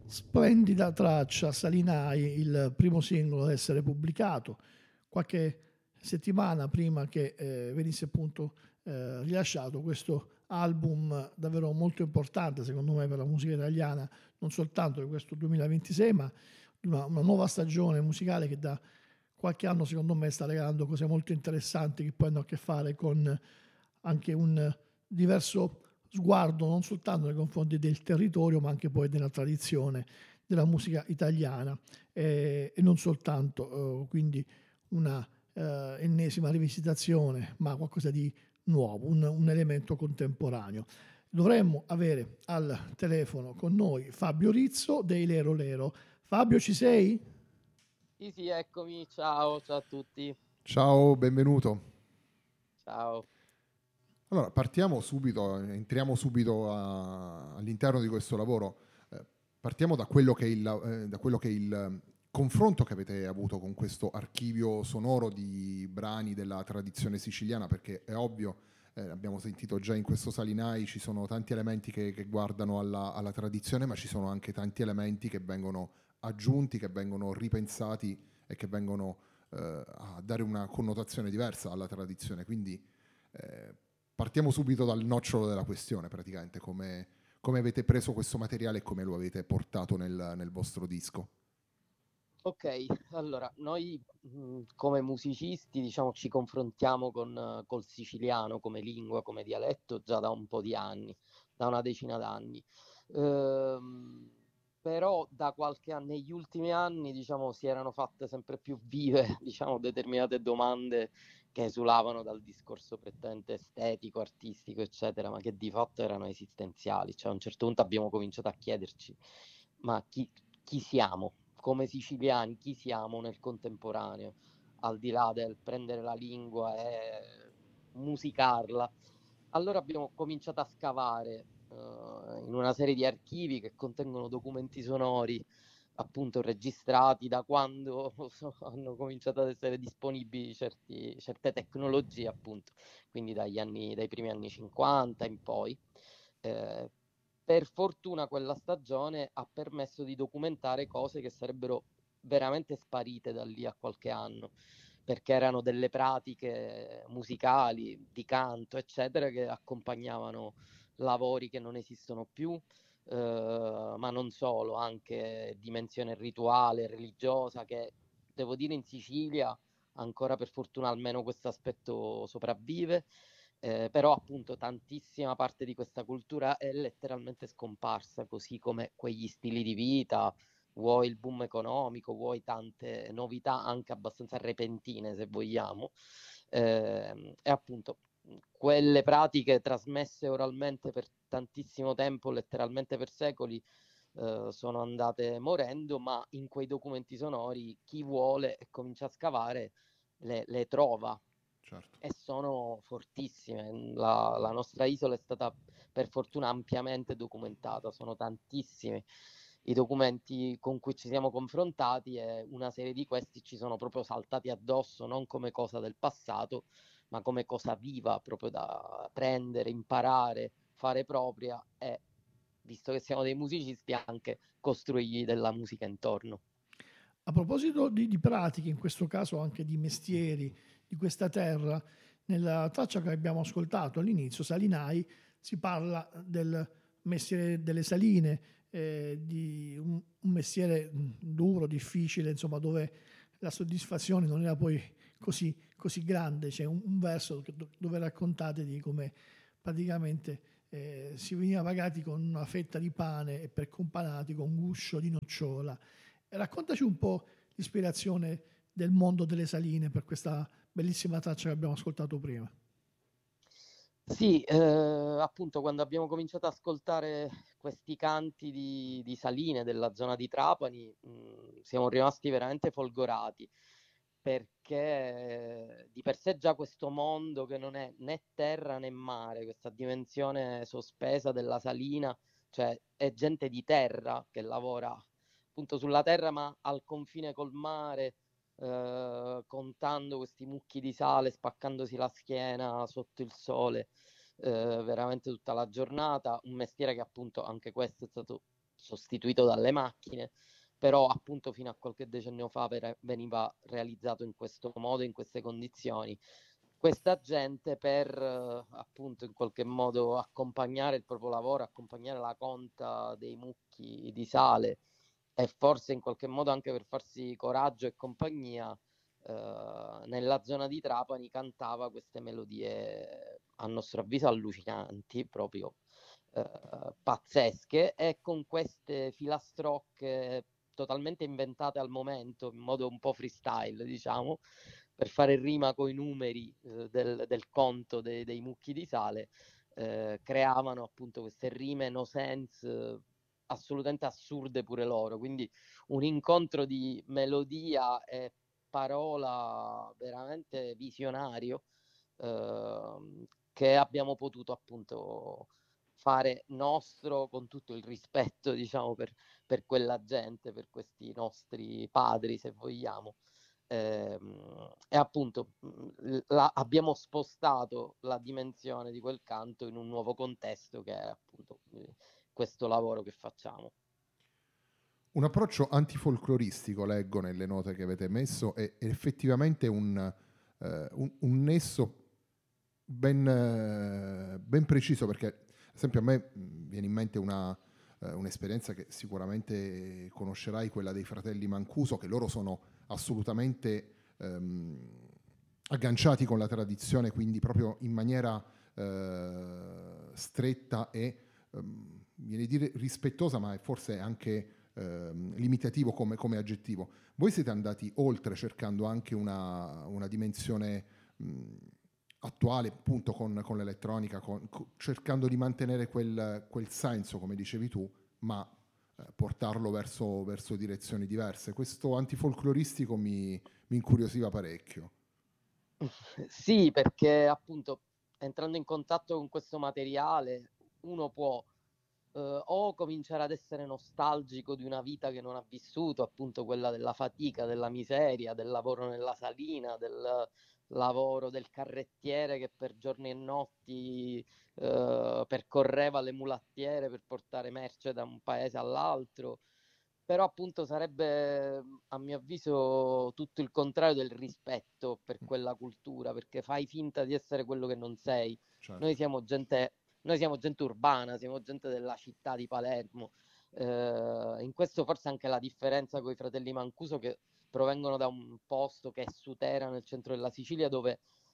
Splendida traccia, Salinai, il primo singolo ad essere pubblicato qualche settimana prima che venisse appunto rilasciato questo album davvero molto importante secondo me per la musica italiana, non soltanto di questo 2026, ma di una nuova stagione musicale che da qualche anno secondo me sta regalando cose molto interessanti che poi hanno a che fare con anche un diverso sguardo non soltanto nei confronti del territorio ma anche poi della tradizione della musica italiana e non soltanto quindi una ennesima rivisitazione ma qualcosa di nuovo, un elemento contemporaneo. Dovremmo avere al telefono con noi Fabio Rizzo dei Lero Lero. Fabio, ci sei? Sì, sì, eccomi, ciao, ciao a tutti, Ciao, benvenuto. ciao. Allora, partiamo subito, entriamo subito all'interno di questo lavoro. Partiamo da quello che è il confronto che avete avuto con questo archivio sonoro di brani della tradizione siciliana, perché è ovvio, abbiamo sentito già in questo Salinai, ci sono tanti elementi che guardano alla tradizione, ma ci sono anche tanti elementi che vengono aggiunti, che vengono ripensati e che vengono a dare una connotazione diversa alla tradizione. Quindi eh, partiamo subito dal nocciolo della questione, praticamente, come avete preso questo materiale e come lo avete portato nel vostro disco. Ok, allora, noi come musicisti, diciamo, ci confrontiamo col siciliano come lingua, come dialetto già da un po' di anni, da una decina d'anni. Ehm, Però da qualche anno, negli ultimi anni, diciamo, si erano fatte sempre più vive, diciamo, determinate domande che esulavano dal discorso prettamente estetico, artistico, eccetera, ma che di fatto erano esistenziali. Cioè, a un certo punto abbiamo cominciato a chiederci, ma chi siamo? Come siciliani, chi siamo nel contemporaneo, al di là del prendere la lingua e musicarla. Allora abbiamo cominciato a scavare in una serie di archivi che contengono documenti sonori appunto registrati da quando hanno cominciato ad essere disponibili certe tecnologie, appunto, quindi dai primi anni 50 in poi. Eh, per fortuna quella stagione ha permesso di documentare cose che sarebbero veramente sparite da lì a qualche anno, perché erano delle pratiche musicali, di canto, eccetera, che accompagnavano lavori che non esistono più, ma non solo, anche dimensione rituale, religiosa, che devo dire in Sicilia ancora per fortuna almeno questo aspetto sopravvive. Però appunto tantissima parte di questa cultura è letteralmente scomparsa, così come quegli stili di vita, vuoi il boom economico, vuoi tante novità anche abbastanza repentine se vogliamo. E appunto quelle pratiche trasmesse oralmente per tantissimo tempo, letteralmente per secoli, sono andate morendo, ma in quei documenti sonori chi vuole e comincia a scavare le trova Certo. e sono fortissime. La nostra isola è stata per fortuna ampiamente documentata, sono tantissimi i documenti con cui ci siamo confrontati e una serie di questi ci sono proprio saltati addosso, non come cosa del passato, ma come cosa viva, proprio da prendere, imparare, fare propria e, visto che siamo dei musicisti, anche costruirgli della musica intorno. A proposito di pratiche, in questo caso anche di mestieri di questa terra, nella traccia che abbiamo ascoltato all'inizio, Salinai, si parla del mestiere delle saline, di un mestiere duro, difficile, insomma, dove la soddisfazione non era poi così grande. C'è un verso dove raccontate di come praticamente si veniva pagati con una fetta di pane e per companati con guscio di nocciola. Raccontaci un po' l'ispirazione del mondo delle saline per questa bellissima traccia che abbiamo ascoltato prima. Sì, appunto quando abbiamo cominciato ad ascoltare questi canti di Saline della zona di Trapani, siamo rimasti veramente folgorati perché di per sé già questo mondo che non è né terra né mare, questa dimensione sospesa della salina, cioè è gente di terra che lavora appunto sulla terra ma al confine col mare, contando questi mucchi di sale, spaccandosi la schiena sotto il sole. veramente tutta la giornata, un mestiere che appunto anche questo è stato sostituito dalle macchine, però appunto fino a qualche decennio fa veniva realizzato in questo modo, in queste condizioni. Questa gente per appunto in qualche modo accompagnare il proprio lavoro, accompagnare la conta dei mucchi di sale e forse in qualche modo anche per farsi coraggio e compagnia, nella zona di Trapani cantava queste melodie a nostro avviso allucinanti, proprio pazzesche, e con queste filastrocche totalmente inventate al momento in modo un po' freestyle, diciamo, per fare rima coi numeri del conto dei mucchi di sale, creavano appunto queste rime no sense assolutamente assurde pure loro, quindi un incontro di melodia e parola veramente visionario, che abbiamo potuto appunto fare nostro con tutto il rispetto, diciamo, per quella gente, per questi nostri padri, se vogliamo. E appunto abbiamo spostato la dimensione di quel canto in un nuovo contesto che è appunto questo lavoro che facciamo. Un approccio antifolcloristico, leggo nelle note che avete messo, è effettivamente un nesso ben preciso, perché ad esempio a me viene in mente un'esperienza che sicuramente conoscerai, quella dei fratelli Mancuso, che loro sono assolutamente agganciati con la tradizione, quindi proprio in maniera stretta e viene a dire rispettosa, ma è forse anche limitativo come aggettivo. Voi siete andati oltre, cercando anche una dimensione attuale, appunto, con l'elettronica, cercando di mantenere quel senso, come dicevi tu, ma portarlo verso direzioni diverse. Questo antifolcloristico mi incuriosiva parecchio. Sì, perché appunto entrando in contatto con questo materiale uno può o cominciare ad essere nostalgico di una vita che non ha vissuto, appunto quella della fatica, della miseria, del lavoro nella salina, del lavoro del carrettiere che per giorni e notti percorreva le mulattiere per portare merce da un paese all'altro. Però appunto sarebbe, a mio avviso, tutto il contrario del rispetto per quella cultura, perché fai finta di essere quello che non sei. Certo. Noi siamo gente urbana, siamo gente della città di Palermo. In questo forse anche la differenza con i fratelli Mancuso, che provengono da un posto che è Sutera, nel centro della Sicilia, dove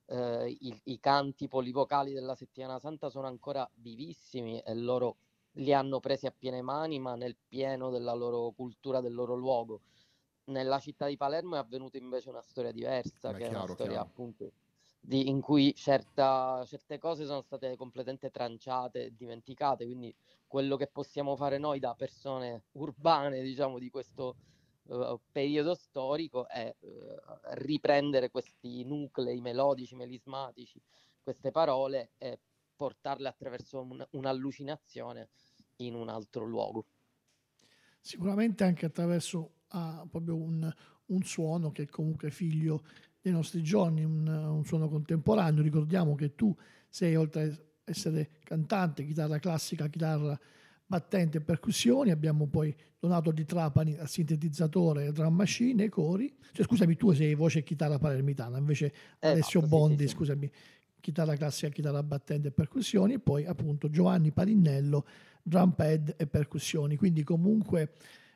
i canti polivocali della Settimana Santa sono ancora vivissimi e loro li hanno presi a piene mani, ma nel pieno della loro cultura, del loro luogo. Nella città di Palermo è avvenuta invece una storia diversa, Beh, che è una chiaro, storia chiaro. appunto in cui certe cose sono state completamente tranciate e dimenticate, quindi quello che possiamo fare noi da persone urbane, diciamo, di questo periodo storico è riprendere questi nuclei melodici, melismatici, queste parole e portarle attraverso un'allucinazione in un altro luogo. Sicuramente anche attraverso proprio un suono che è comunque figlio dei nostri giorni, un suono contemporaneo. Ricordiamo che tu sei, oltre a essere cantante, chitarra classica, chitarra battente e percussioni, abbiamo poi Donato di Trapani al sintetizzatore, drum machine e cori. Cioè, scusami, tu sei voce e chitarra palermitana, invece Alessio Esatto, Bondi, sì. scusami, chitarra classica, chitarra battente e percussioni, e poi appunto Giovanni Parinnello, drum pad e percussioni, quindi comunque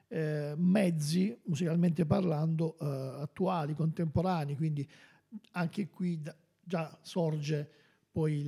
mezzi musicalmente parlando attuali, contemporanei, quindi anche qui già sorge poi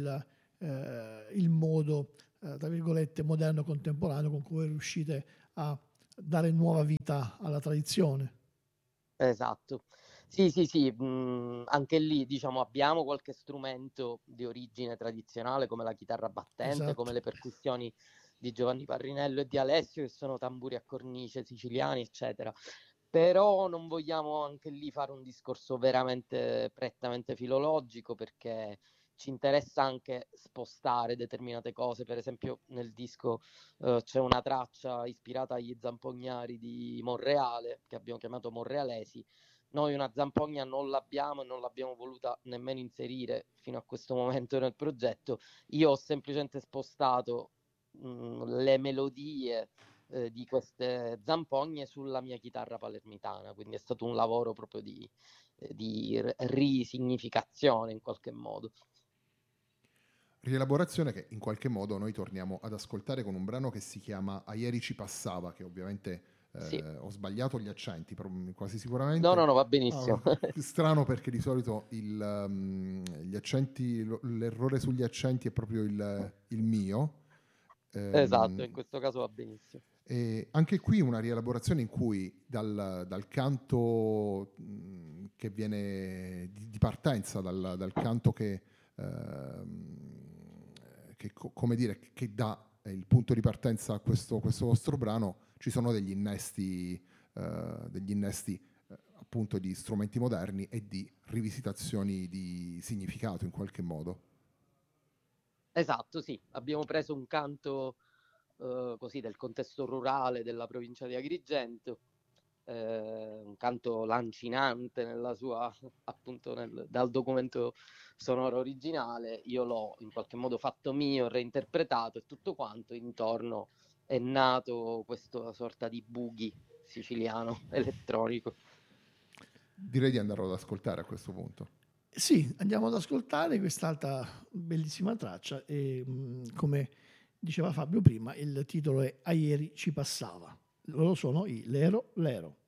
il modo tra virgolette moderno contemporaneo con cui riuscite a dare nuova vita alla tradizione. Esatto. Sì, anche lì diciamo abbiamo qualche strumento di origine tradizionale come la chitarra battente, come Esatto. le percussioni di Giovanni Parrinello e di Alessio, che sono tamburi a cornice siciliani, eccetera. Però non vogliamo anche lì fare un discorso veramente prettamente filologico, perché ci interessa anche spostare determinate cose. Per esempio nel disco c'è una traccia ispirata agli zampognari di Monreale, che abbiamo chiamato Monrealesi, Noi una zampogna non l'abbiamo e non l'abbiamo voluta nemmeno inserire fino a questo momento nel progetto. Io ho semplicemente spostato le melodie di queste zampogne sulla mia chitarra palermitana, quindi è stato un lavoro proprio di risignificazione in qualche modo. Rielaborazione che in qualche modo noi torniamo ad ascoltare con un brano che si chiama A ieri ci passava, che ovviamente Sì. ho sbagliato gli accenti, quasi No, sicuramente. va benissimo. Strano, perché di solito gli accenti, l'errore sugli accenti è proprio il mio. Esatto, in questo caso va benissimo. E anche qui una rielaborazione in cui dal canto che viene di partenza, dal canto come dire, che dà il punto di partenza a questo vostro brano, ci sono degli innesti appunto di strumenti moderni e di rivisitazioni di significato in qualche modo. Esatto, sì, abbiamo preso un canto così del contesto rurale della provincia di Agrigento, un canto lancinante nella sua, appunto dal documento sonoro originale. Io l'ho in qualche modo fatto mio, reinterpretato, e tutto quanto intorno è nato questa sorta di boogie siciliano elettronico. Direi di andarlo ad ascoltare a questo punto. Sì, andiamo ad ascoltare quest'altra bellissima traccia e come diceva Fabio prima, il titolo è A ieri ci passava. Loro sono i Lero Lero.